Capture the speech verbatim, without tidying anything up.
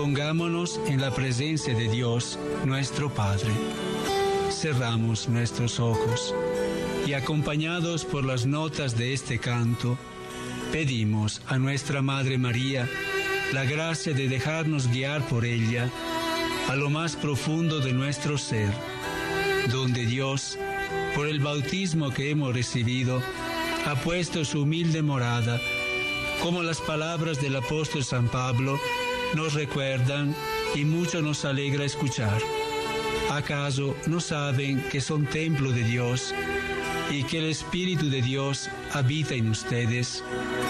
pongámonos en la presencia de Dios, nuestro Padre. Cerramos nuestros ojos y, acompañados por las notas de este canto, pedimos a nuestra Madre María la gracia de dejarnos guiar por ella a lo más profundo de nuestro ser, donde Dios, por el bautismo que hemos recibido, ha puesto su humilde morada, como las palabras del apóstol San Pablo nos recuerdan y mucho nos alegra escuchar. ¿Acaso no saben que son templo de Dios y que el Espíritu de Dios habita en ustedes?